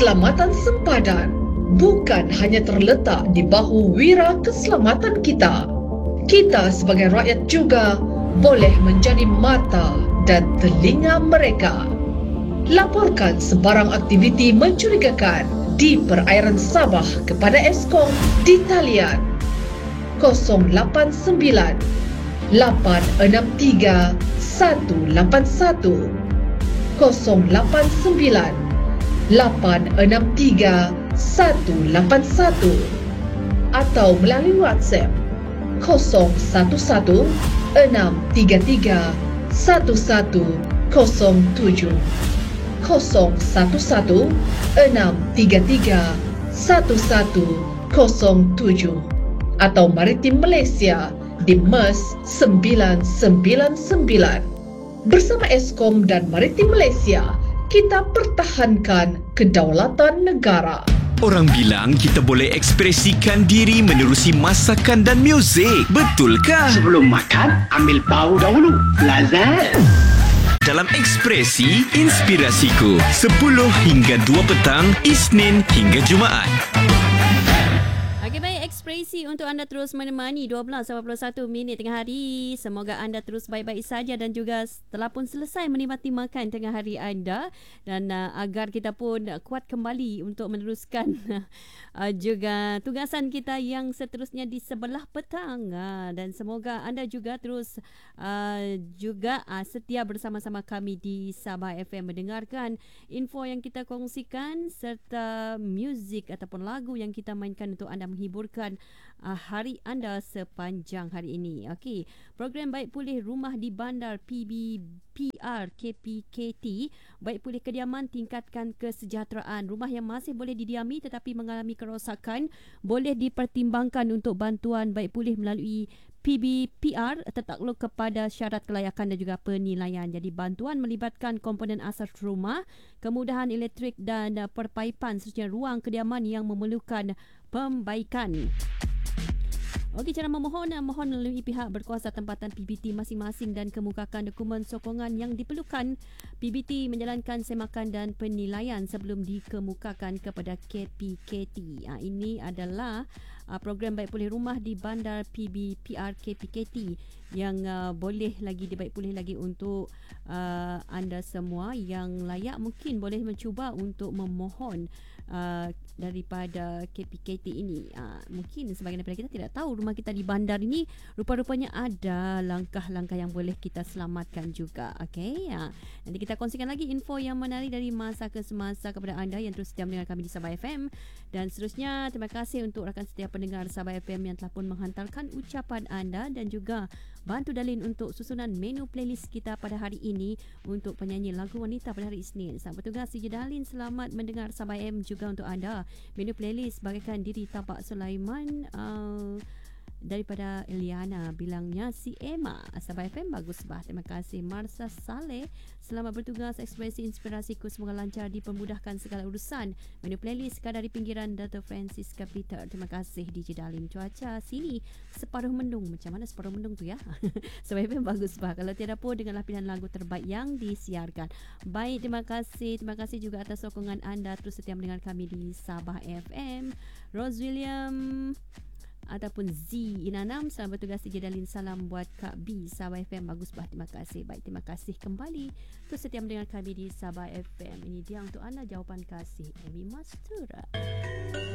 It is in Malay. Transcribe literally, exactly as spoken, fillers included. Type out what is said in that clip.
Keselamatan sempadan bukan hanya terletak di bahu wira keselamatan kita. Kita sebagai rakyat juga boleh menjadi mata dan telinga mereka. Laporkan sebarang aktiviti mencurigakan di perairan Sabah kepada Eskom di talian kosong lapan sembilan lapan enam tiga satu lapan satu, kosong lapan sembilan lapan enam tiga satu lapan satu, atau melalui WhatsApp kosong satu satu enam tiga tiga satu satu kosong tujuh, kosong satu satu enam tiga tiga satu satu kosong tujuh, atau Maritim Malaysia di MES sembilan sembilan sembilan. Bersama Eskom dan Maritim Malaysia, kita pertahankan kedaulatan negara. Orang bilang kita boleh ekspresikan diri menerusi masakan dan muzik. Betulkah? Sebelum makan, ambil bau dahulu. Lazat. Dalam Ekspresi Inspirasiku, sepuluh hingga dua petang, Isnin hingga Jumaat. Okey, baik, Ekspresi untuk anda terus menemani dua belas sampai dua puluh satu minit tengah hari. Semoga anda terus baik-baik saja dan juga telah pun selesai menikmati makan tengah hari anda, dan uh, agar kita pun kuat kembali untuk meneruskan uh, juga tugasan kita yang seterusnya di sebelah petang. Uh, dan semoga anda juga terus uh, juga uh, setia bersama-sama kami di Sabah F M mendengarkan info yang kita kongsikan serta muzik ataupun lagu yang kita mainkan untuk anda menghiburkan uh, hari anda sepanjang hari ini. Okey, program Baik Pulih Rumah di Bandar P B P R K P K T, Baik Pulih Kediaman Tingkatkan Kesejahteraan. Rumah yang masih boleh didiami tetapi mengalami kerosakan boleh dipertimbangkan untuk bantuan Baik Pulih melalui P B P R tertakluk kepada syarat kelayakan dan juga penilaian. Jadi bantuan melibatkan komponen asas rumah, kemudahan elektrik dan uh, perpaipan serta ruang kediaman yang memerlukan pembaikan. Okey, cara memohon, mohon melalui pihak berkuasa tempatan P B T masing-masing dan kemukakan dokumen sokongan yang diperlukan. P B T menjalankan semakan dan penilaian sebelum dikemukakan kepada K P K T. Ha, ini adalah uh, program Baik Pulih Rumah di Bandar P B P R K P K T yang uh, boleh lagi dibaik pulih lagi untuk uh, anda semua yang layak mungkin boleh mencuba untuk memohon Uh, daripada K P K T ini. Uh, mungkin sebagian daripada kita tidak tahu rumah kita di bandar ini rupa-rupanya ada langkah-langkah yang boleh kita selamatkan juga. Okey, uh, nanti kita kongsikan lagi info yang menarik dari masa ke semasa kepada anda yang terus setia mendengar kami di Sabah F M. Dan seterusnya, terima kasih untuk rakan setia pendengar Sabah F M yang telah pun menghantarkan ucapan anda dan juga bantu dalin untuk susunan menu playlist kita pada hari ini untuk penyanyi lagu wanita pada hari Isnin. Selamat bertugas D J Dalin, selamat mendengar Sabah F M juga untuk anda. Menu playlist bagaikan diri tapak Sulaiman uh, daripada Eliana, bilangnya si Emma. Sabah F M bagus bah. Terima kasih Marsa Saleh. Selamat bertugas Ekspresi Inspirasiku, semoga lancar dipermudahkan segala urusan. Menu playlist dari pinggiran Dato' Francis Peter. Terima kasih D J Dalin. Cuaca sini separuh mendung. Macam mana separuh mendung tu ya? Sabah F M bagus bah. Kalau tiada pun dengarlah pilihan lagu terbaik yang disiarkan. Baik, terima kasih. Terima kasih juga atas sokongan anda terus setia mendengar kami di Sabah F M. Rose William ataupun Z Inanam, selamat bertugas D J Dalin. Salam buat Kak B, Sabah F M bagus bah. Terima kasih. Baik, terima kasih kembali terus setia mendengar kami di Sabah F M. Ini dia untuk anda jawapan kasih Amy Mastura.